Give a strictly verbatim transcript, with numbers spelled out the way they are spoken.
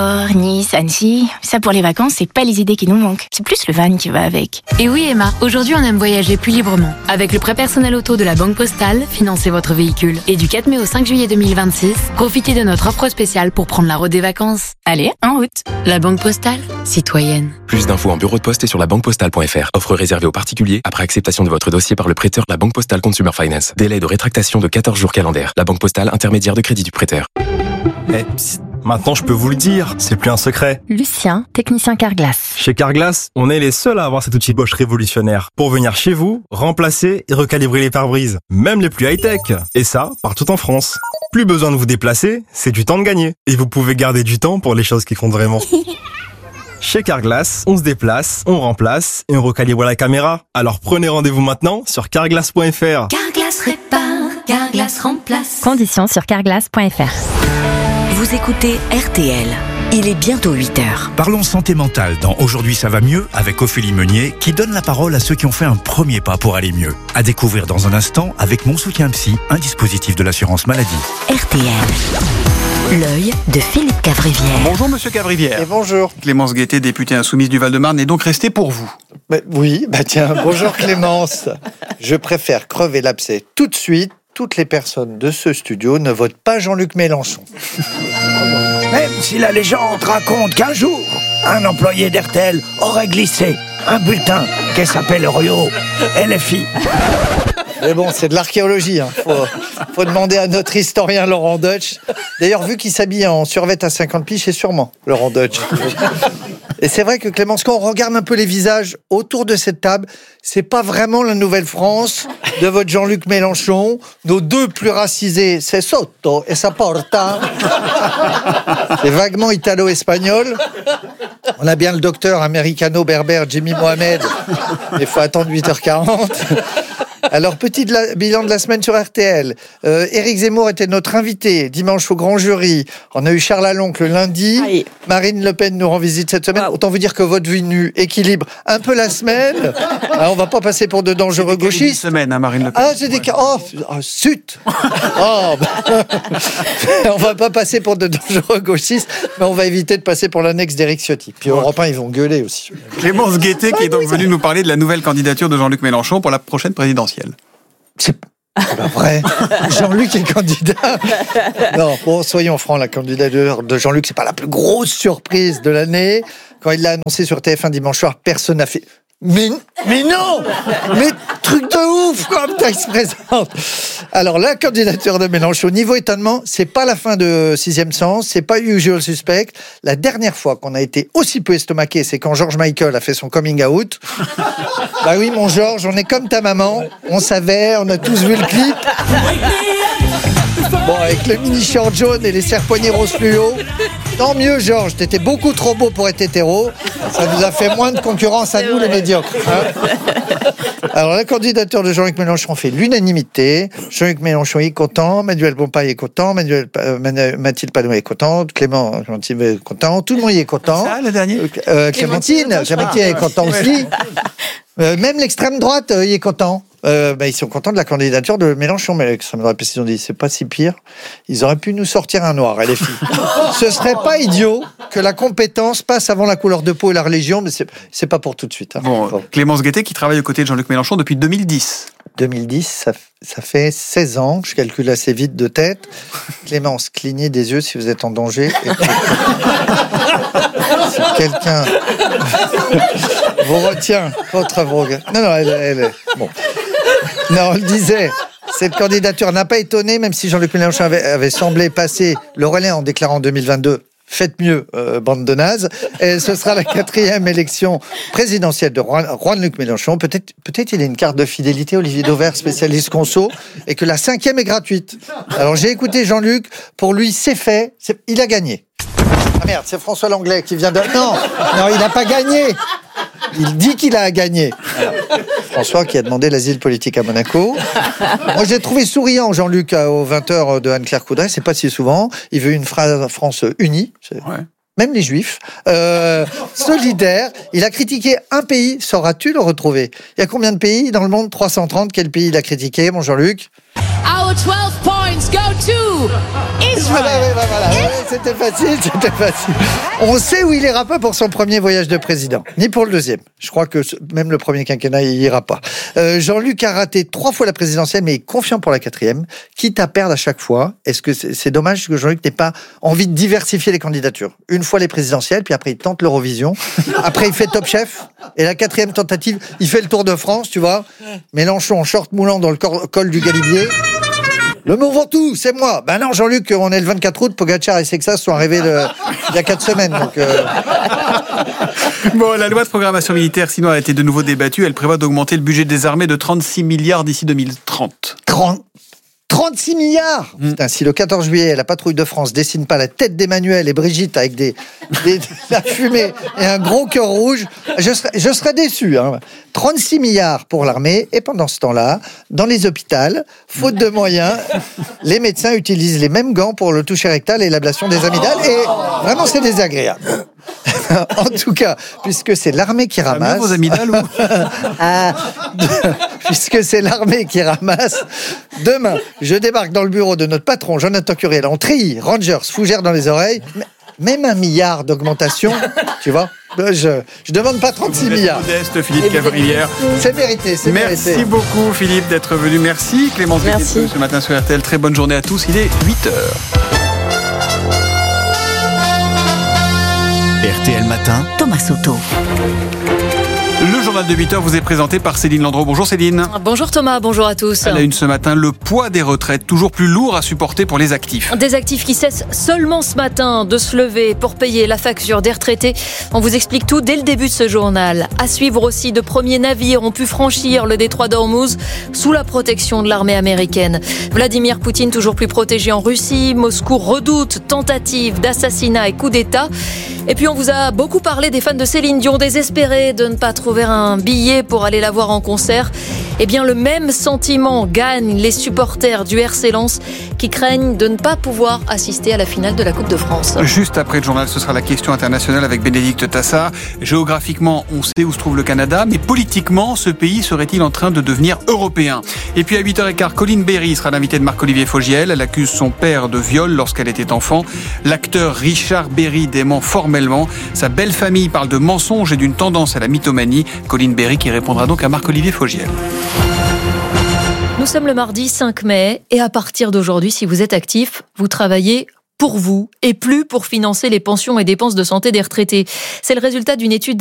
Port, Nice, Annecy. Ça pour les vacances, c'est pas les idées qui nous manquent. C'est plus le van qui va avec. Et oui Emma, aujourd'hui on aime voyager plus librement. Avec le prêt personnel auto de la Banque Postale, financez votre véhicule. Et du quatre mai au cinq juillet deux mille vingt-six, profitez de notre offre spéciale pour prendre la route des vacances. Allez, en route. La Banque Postale, citoyenne. Plus d'infos en bureau de poste et sur la banque postale point f r. Offre réservée aux particuliers après acceptation de votre dossier par le prêteur La Banque Postale Consumer Finance. Délai de rétractation de quatorze jours calendaires. La Banque Postale, intermédiaire de crédit du prêteur. Eh, psst, maintenant je peux vous le dire, c'est plus un secret. Lucien, technicien Carglass. Chez Carglass, on est les seuls à avoir cet outil Bosch révolutionnaire pour venir chez vous, remplacer et recalibrer les pare-brises, même les plus high-tech. Et ça, partout en France. Plus besoin de vous déplacer, c'est du temps de gagner. Et vous pouvez garder du temps pour les choses qui comptent vraiment. Chez Carglass, on se déplace, on remplace et on recalibre la caméra. Alors prenez rendez-vous maintenant sur carglass point f r. Carglass répare, Carglass remplace. Conditions sur carglass point f r. Vous écoutez R T L. Il est bientôt huit heures. Parlons santé mentale dans Aujourd'hui ça va mieux avec Ophélie Meunier qui donne la parole à ceux qui ont fait un premier pas pour aller mieux. À découvrir dans un instant avec Mon Soutien Psy, un dispositif de l'assurance maladie. R T L. L'œil de Philippe Cavrivière. Bonjour Monsieur Cavrivière. Et bonjour. Clémence Guettet, députée insoumise du Val-de-Marne, est donc restée pour vous. Bah, oui, bah tiens, bonjour Clémence. Je préfère crever l'abcès tout de suite. Toutes les personnes de ce studio ne votent pas Jean-Luc Mélenchon. Même si la légende raconte qu'un jour, un employé d'R T L aurait glissé un bulletin qui s'appelle Rio L F I. Mais bon, c'est de l'archéologie. Hein. Faut, faut demander à notre historien Laurent Deutsch. D'ailleurs, vu qu'il s'habille en survêt à cinquante piges, c'est sûrement Laurent Deutsch. Et c'est vrai que Clémence, quand on regarde un peu les visages autour de cette table, c'est pas vraiment la Nouvelle-France de votre Jean-Luc Mélenchon. Nos deux plus racisés, c'est Sotto et Saporta. C'est vaguement italo-espagnol. On a bien le docteur américano-berbère Jimmy Mohamed. Il faut attendre huit heures quarante. Alors, petit de la, bilan de la semaine sur R T L. Euh, Éric Zemmour était notre invité dimanche au grand jury. On a eu Charles Aloncle le lundi. Aïe. Marine Le Pen nous rend visite cette semaine. Wow. Autant vous dire que votre venue équilibre un peu la semaine. Alors, on va pas passer pour de dangereux gauchistes. Semaine, hein, Marine Le Pen. Ah, c'est des cas. Oh, oh, zut. Oh, bah. On va pas passer pour de dangereux gauchistes, mais on va éviter de passer pour l'annexe d'Éric Ciotti. Puis Europe un, ils vont gueuler aussi. Clémence Guettet, qui est donc venue nous parler de la nouvelle candidature de Jean-Luc Mélenchon pour la prochaine présidentielle. C'est pas vrai. Jean-Luc est candidat. Non, bon, soyons francs, la candidature de Jean-Luc, c'est pas la plus grosse surprise de l'année. Quand il l'a annoncé sur T F un dimanche soir, personne n'a fait. Mais, mais non! Mais truc de ouf, comme tu se présente. Alors, la candidature de Mélenchon, niveau étonnement, c'est pas la fin de Sixième Sens, c'est pas Usual Suspect. La dernière fois qu'on a été aussi peu estomaqué, c'est quand George Michael a fait son coming out. Bah oui, mon George, on est comme ta maman. On savait, on a tous vu le clip. Bon, avec le mini short jaune et les serre-poignets rose fluo. Tant mieux, Georges, t'étais beaucoup trop beau pour être hétéro. Ça nous a fait moins de concurrence à nous, les médiocres. Hein. Alors, la candidature de Jean-Luc Mélenchon fait l'unanimité. Jean-Luc Mélenchon est content, Manuel Bompard est content, Manuel, euh, Mathilde Panot est contente, Clément Clémentine est content, tout le monde y est content. Ça, le dernier euh, Clémentine, Clémentine est content aussi. Euh, même l'extrême droite euh, y est content. Euh, bah, ils sont contents de la candidature de Mélenchon, mais l'extrême droite, ils ont dit c'est pas si pire. Ils auraient pu nous sortir un noir, L F I. Ce serait pas idiot que la compétence passe avant la couleur de peau et la religion, mais c'est, c'est pas pour tout de suite. Hein. Bon, bon, Clémence Guettet qui travaille aux côtés de Jean-Luc Mélenchon depuis deux mille dix. deux mille dix, ça, ça fait seize ans, je calcule assez vite de tête. Clémence, clignez des yeux si vous êtes en danger. Et que... si quelqu'un vous retient contre vos... Non, non, elle, elle est... Bon. Non, on le disait, cette candidature n'a pas étonné, même si Jean-Luc Mélenchon avait, avait semblé passer le relais en déclarant en deux mille vingt-deux « Faites mieux, euh, bande de nazes ». Et ce sera la quatrième élection présidentielle de Juan-Luc Mélenchon. Peut-être, peut-être il a une carte de fidélité, Olivier Dauvert, spécialiste conso, et que la cinquième est gratuite. Alors j'ai écouté Jean-Luc, pour lui c'est fait, c'est, il a gagné. Ah merde, c'est François Langlais qui vient de... Non, non, il n'a pas gagné. Il dit qu'il a gagné. Alors, François qui a demandé l'asile politique à Monaco. Moi, j'ai trouvé souriant Jean-Luc aux vingt heures de Anne-Claire Coudray. C'est pas si souvent. Il veut une France unie. Ouais. Même les Juifs. Euh, solidaire. Il a critiqué un pays. Sauras-tu le retrouver? Il y a combien de pays dans le monde? trois cent trente. Quel pays il a critiqué, mon Jean-Luc? Our twelve point points go to Israel. Voilà, voilà, voilà. Ouais, c'était facile, c'était facile. On sait où il ira pas pour son premier voyage de président, ni pour le deuxième. Je crois que même le premier quinquennat, il ira pas. Euh, Jean-Luc a raté trois fois la présidentielle, mais est confiant pour la quatrième, quitte à perdre à chaque fois. Est-ce que c'est, c'est dommage que Jean-Luc n'ait pas envie de diversifier les candidatures? Une fois les présidentielles, puis après il tente l'Eurovision, après il fait Top Chef, et la quatrième tentative, il fait le Tour de France, tu vois. Mélenchon en short moulant dans le col du Galibier. Le Mont Ventoux, c'est moi. Ben non, Jean-Luc, on est le vingt-quatre août, Pogacar et Sexas sont arrivés de, il y a quatre semaines. Donc euh... Bon, la loi de programmation militaire, sinon, a été de nouveau débattue. Elle prévoit d'augmenter le budget des armées de trente-six milliards d'ici deux mille trente. trente trente-six milliards mmh. Putain, si le quatorze juillet, la patrouille de France dessine pas la tête d'Emmanuel et Brigitte avec des, des, de la fumée et un gros cœur rouge, je serais, je serais déçu. Hein. trente-six milliards pour l'armée, et pendant ce temps-là, dans les hôpitaux, faute de moyens, les médecins utilisent les mêmes gants pour le toucher rectal et l'ablation des amygdales, et vraiment c'est désagréable. En tout cas, puisque c'est l'armée qui ramasse... vos amygdales, ou... ah, puisque c'est l'armée qui ramasse, demain, je débarque dans le bureau de notre patron, Jonathan Curiel, en treillis, Rangers, fougère dans les oreilles, même un milliard d'augmentation, tu vois, je, je demande pas trente-six milliards. Modeste, Philippe Cavrivière. C'est mérité, c'est Merci mérité. beaucoup, Philippe, d'être venu. Merci, Clémence Merci. ce matin sur R T L. Très bonne journée à tous. Il est huit heures. R T L Matin, Thomas Soto. Le journal de huit heures vous est présenté par Céline Landreau. Bonjour Céline. Bonjour Thomas, bonjour à tous. À la une ce matin, le poids des retraites, toujours plus lourd à supporter pour les actifs. Des actifs qui cessent seulement ce matin de se lever pour payer la facture des retraités. On vous explique tout dès le début de ce journal. À suivre aussi, de premiers navires ont pu franchir le détroit d'Ormuz sous la protection de l'armée américaine. Vladimir Poutine toujours plus protégé en Russie. Moscou redoute tentative d'assassinat et coup d'État. Et puis on vous a beaucoup parlé des fans de Céline Dion désespérés de ne pas trouver un billet pour aller la voir en concert. Eh bien, le même sentiment gagne les supporters du R C Lens qui craignent de ne pas pouvoir assister à la finale de la Coupe de France. Juste après le journal, ce sera la question internationale avec Bénédicte Tassard. Géographiquement, on sait où se trouve le Canada, mais politiquement, ce pays serait-il en train de devenir européen? Et puis à huit heures quinze, Colin Berry sera l'invité de Marc-Olivier Fogiel. Elle accuse son père de viol lorsqu'elle était enfant. L'acteur Richard Berry dément formellement. Sa belle famille parle de mensonges et d'une tendance à la mythomanie. Colin Berry qui répondra donc à Marc-Olivier Fogiel. Nous sommes le mardi cinq mai et à partir d'aujourd'hui, si vous êtes actif, vous travaillez pour vous et plus pour financer les pensions et dépenses de santé des retraités. C'est le résultat d'une étude